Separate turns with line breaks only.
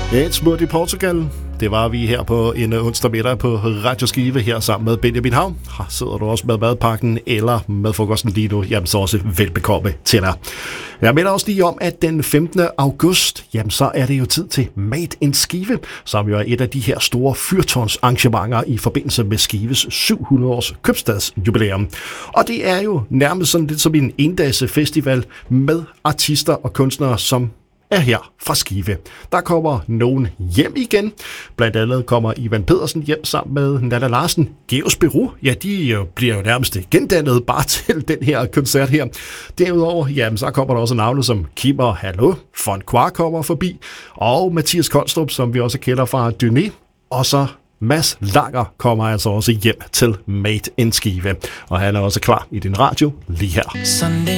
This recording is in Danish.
Et smut i Portugal. Det var vi her på en onsdag middag på Radio Skive her sammen med Benjamin Hav. Sidder du også med madpakken eller med frokosten lige nu, jamen så også velbekomme til dig. Jeg minder også lige om, at den 15. august, jamen så er det jo tid til Made in Skive, som jo er et af de her store fyrtårnsarrangementer i forbindelse med Skives 700 års købstadsjubilæum. Og det er jo nærmest sådan lidt som en endags festival med artister og kunstnere, som er her fra Skive. Der kommer nogen hjem igen. Blandt andet kommer Ivan Pedersen hjem sammen med Nana Larsen. Geos Bureau, ja, de bliver jo nærmest gendannet bare til den her koncert her. Derudover, jamen, så kommer der også navne som Kim og Hallo, Von Quark kommer forbi, og Mathias Kolstrup, som vi også kender fra Dyné, og så Mads Langer kommer altså også hjem til Made in Skive. Og han er også klar i din radio lige her. Sunday